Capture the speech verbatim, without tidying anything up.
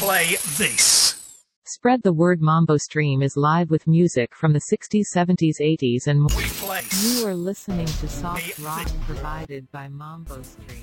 play this. Spread the word. Mambo Stream is live with music from the sixties, seventies, eighties and more. We play. You are listening to soft Me- rock provided by Mambo Stream.